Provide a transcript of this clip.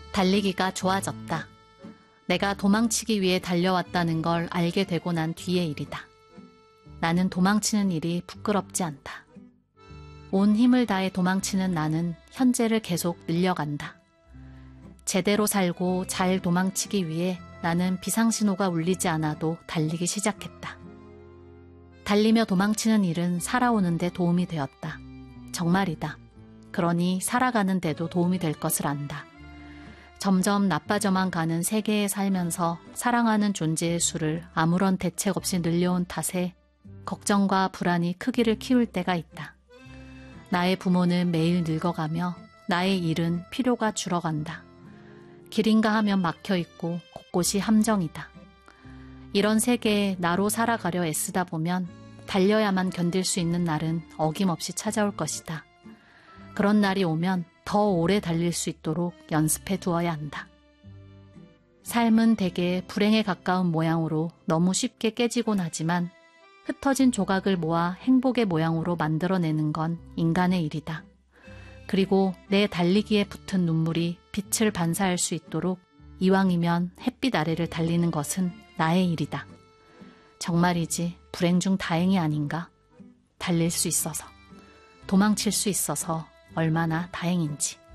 달리기가 좋아졌다. 내가 도망치기 위해 달려왔다는 걸 알게 되고 난 뒤의 일이다. 나는 도망치는 일이 부끄럽지 않다. 온 힘을 다해 도망치는 나는 현재를 계속 늘려간다. 제대로 살고 잘 도망치기 위해 나는 비상신호가 울리지 않아도 달리기 시작했다. 달리며 도망치는 일은 살아오는 데 도움이 되었다. 정말이다. 그러니 살아가는 데도 도움이 될 것을 안다. 점점 나빠져만 가는 세계에 살면서 사랑하는 존재의 수를 아무런 대책 없이 늘려온 탓에 걱정과 불안이 크기를 키울 때가 있다. 나의 부모는 매일 늙어가며 나의 일은 필요가 줄어간다. 길인가 하면 막혀있고 곳곳이 함정이다. 이런 세계에 나로 살아가려 애쓰다 보면 달려야만 견딜 수 있는 날은 어김없이 찾아올 것이다. 그런 날이 오면 더 오래 달릴 수 있도록 연습해 두어야 한다. 삶은 대개 불행에 가까운 모양으로 너무 쉽게 깨지곤 하지만 흩어진 조각을 모아 행복의 모양으로 만들어내는 건 인간의 일이다. 그리고 내 달리기에 붙은 눈물이 빛을 반사할 수 있도록 이왕이면 햇빛 아래를 달리는 것은 나의 일이다. 정말이지 불행 중 다행이 아닌가? 달릴 수 있어서, 도망칠 수 있어서 얼마나 다행인지.